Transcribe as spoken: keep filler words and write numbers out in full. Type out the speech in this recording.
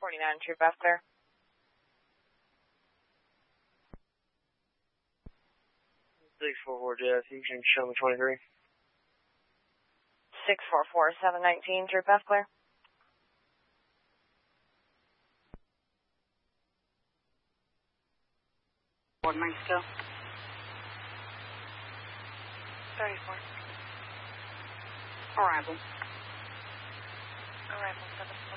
forty-nine, True F clear. six four four J S, you can show me twenty-three. six four four, seven nineteen, True F clear. What might still? thirty-four. Arrival. Arrival seven.